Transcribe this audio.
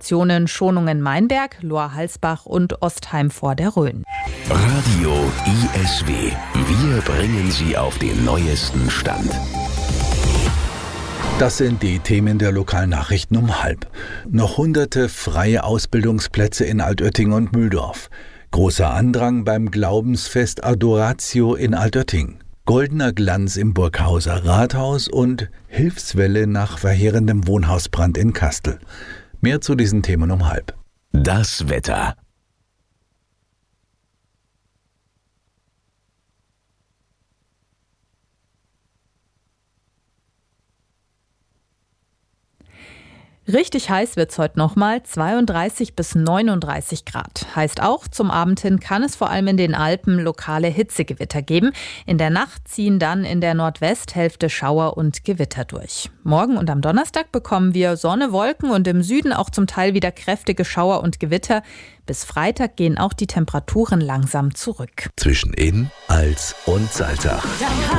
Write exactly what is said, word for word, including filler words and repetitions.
Stationen Schonungen-Meinberg, Lohr-Halsbach und Ostheim vor der Rhön. Radio I S W. Wir bringen Sie auf den neuesten Stand. Das sind die Themen der lokalen Nachrichten um halb. Noch hunderte freie Ausbildungsplätze in Altötting und Mühldorf. Großer Andrang beim Glaubensfest Adoratio in Altötting. Goldener Glanz im Burghauser Rathaus und Hilfswelle nach verheerendem Wohnhausbrand in Kastel. Mehr zu diesen Themen um halb. Das Wetter. Richtig heiß wird's heute nochmal, zweiunddreißig bis neununddreißig Grad. Heißt auch, zum Abend hin kann es vor allem in den Alpen lokale Hitzegewitter geben. In der Nacht ziehen dann in der Nordwesthälfte Schauer und Gewitter durch. Morgen und am Donnerstag bekommen wir Sonne, Wolken und im Süden auch zum Teil wieder kräftige Schauer und Gewitter. Bis Freitag gehen auch die Temperaturen langsam zurück. Zwischen Inn, Als und Salzach.